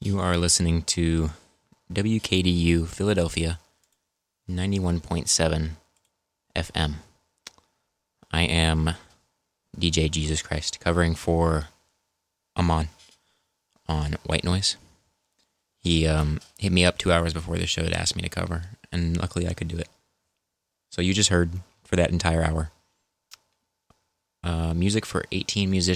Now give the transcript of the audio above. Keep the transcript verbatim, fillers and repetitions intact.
You are listening to W K D U Philadelphia, ninety-one point seven F M. I am D J Jesus Christ, covering for Amon on White Noise. He um, hit me up two hours before the show to ask me to cover, and luckily I could do it. So you just heard, for that entire hour, uh, music for eighteen musicians.